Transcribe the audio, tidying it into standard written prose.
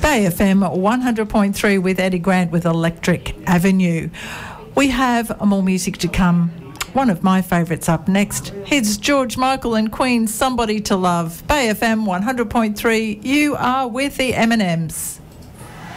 Bay FM 100.3 with Eddie Grant with Electric Avenue. We have more music to come. One of my favourites up next. It's George Michael and Queen, Somebody to Love. Bay FM 100.3, you are with the M&Ms.